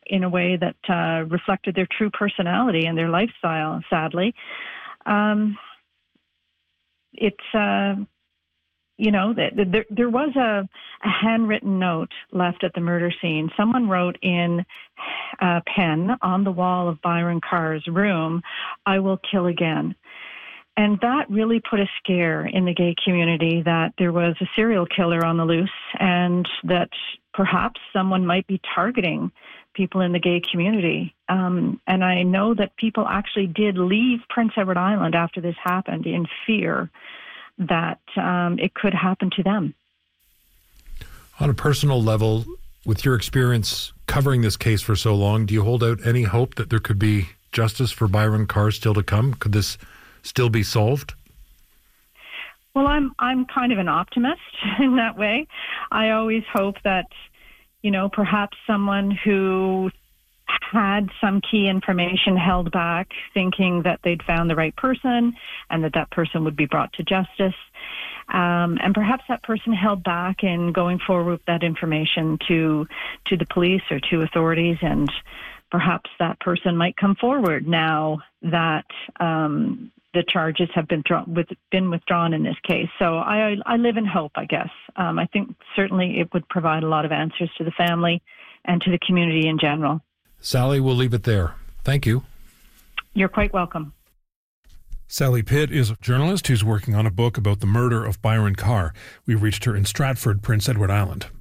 in a way that reflected their true personality and their lifestyle, sadly. There was a handwritten note left at the murder scene. Someone wrote in a pen on the wall of Byron Carr's room, "I will kill again." And that really put a scare in the gay community that there was a serial killer on the loose and that perhaps someone might be targeting people in the gay community. And I know that people actually did leave Prince Edward Island after this happened in fear that it could happen to them. On a personal level, with your experience covering this case for so long, do you hold out any hope that there could be justice for Byron Carr still to come? Could this still be solved? Well, I'm kind of an optimist in that way. I always hope that, perhaps someone who had some key information held back, thinking that they'd found the right person and that person would be brought to justice. And perhaps that person held back in going forward with that information to the police or to authorities, and perhaps that person might come forward now that the charges have been withdrawn in this case. So I live in hope, I guess. I think certainly it would provide a lot of answers to the family and to the community in general. Sally, we'll leave it there. Thank you. You're quite welcome. Sally Pitt is a journalist who's working on a book about the murder of Byron Carr. We reached her in Stratford, Prince Edward Island.